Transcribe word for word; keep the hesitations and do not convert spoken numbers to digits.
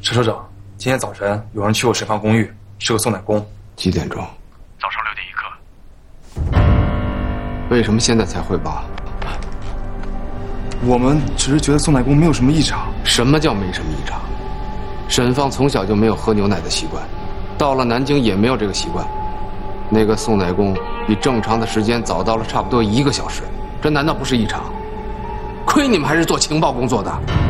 陈社长，今天早晨有人去过沈芳公寓，是个送奶工。 几点钟？ 早上六点一刻。 为什么现在才汇报？ 我们只是觉得送奶工没有什么异常。 什么叫没什么异常？沈芳从小就没有喝牛奶的习惯，到了南京也没有这个习惯。那个送奶工比正常的时间早到了差不多一个小时，这难道不是异常？亏你们还是做情报工作的。